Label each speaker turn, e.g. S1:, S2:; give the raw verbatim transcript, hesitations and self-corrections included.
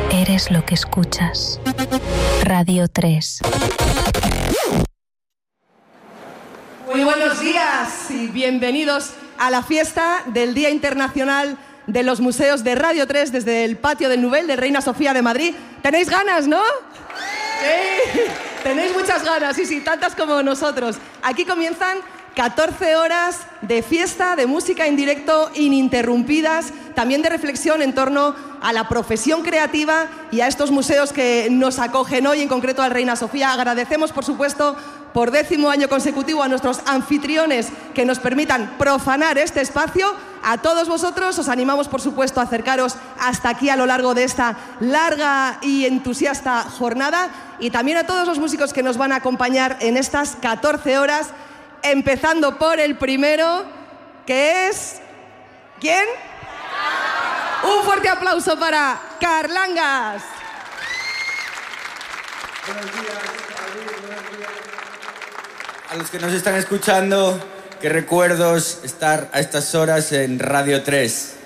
S1: Eres lo que escuchas. Radio tres.
S2: Muy buenos días y bienvenidos a la fiesta del Día Internacional de los Museos de Radio tres desde el patio del Nubel de Reina Sofía de Madrid. ¿Tenéis ganas, no? Sí, tenéis muchas ganas, sí, sí, tantas como nosotros. Aquí comienzan catorce horas de fiesta, de música en directo ininterrumpidas, también de reflexión en torno a la profesión creativa y a estos museos que nos acogen hoy, en concreto al Reina Sofía. Agradecemos, por supuesto, por décimo año consecutivo a nuestros anfitriones que nos permitan profanar este espacio. A todos vosotros os animamos, por supuesto, a acercaros hasta aquí a lo largo de esta larga y entusiasta jornada, y también a todos los músicos que nos van a acompañar en estas catorce horas, empezando por el primero, que es... ¿quién? Un fuerte aplauso para Carlangas.
S3: Buenos días, buenos días. A los que nos están escuchando, qué recuerdos estar a estas horas en Radio tres.